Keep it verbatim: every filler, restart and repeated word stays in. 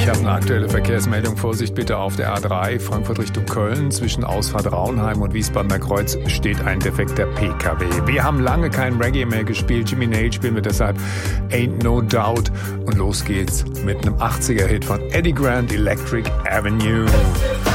Ich habe eine aktuelle Verkehrsmeldung. Vorsicht bitte auf der A drei, Frankfurt Richtung Köln. Zwischen Ausfahrt Raunheim und Wiesbadener Kreuz steht ein defekter P K W. Wir haben lange kein Reggae mehr gespielt. Jimmy Nail spielen wir deshalb Ain't No Doubt. Und los geht's mit einem achtziger-Hit von Eddie Grant, Electric Avenue.